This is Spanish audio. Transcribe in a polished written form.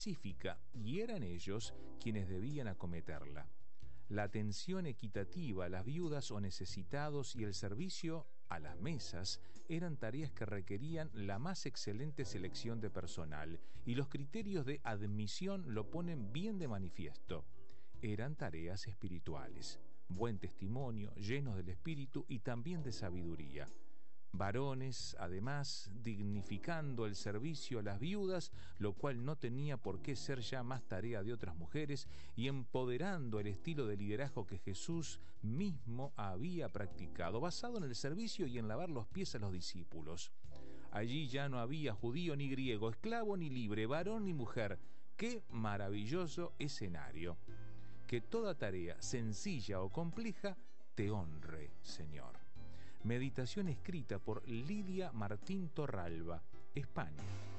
específica y eran ellos quienes debían acometerla. La atención equitativa a las viudas o necesitados y el servicio a las mesas eran tareas que requerían la más excelente selección de personal, y los criterios de admisión lo ponen bien de manifiesto. Eran tareas espirituales, buen testimonio, llenos del espíritu y también de sabiduría. Varones, además, dignificando el servicio a las viudas, lo cual no tenía por qué ser ya más tarea de otras mujeres, y empoderando el estilo de liderazgo que Jesús mismo había practicado, basado en el servicio y en lavar los pies a los discípulos. Allí ya no había judío ni griego, esclavo ni libre, varón ni mujer. ¡Qué maravilloso escenario! Que toda tarea, sencilla o compleja, te honre, Señor. Meditación escrita por Lidia Martín Torralba, España.